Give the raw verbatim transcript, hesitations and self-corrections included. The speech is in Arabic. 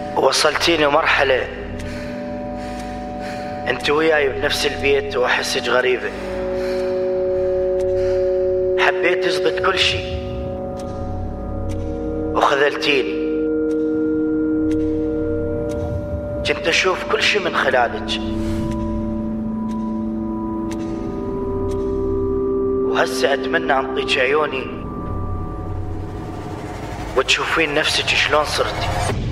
وصلتيني مرحلة انت وياي بنفس البيت واحسك غريبة. حبيت تزبط كل شي وخذلتيني. كنت اشوف كل شي من خلالك، وهسه اتمنى انطيك عيوني وتشوفين نفسك شلون صرتي.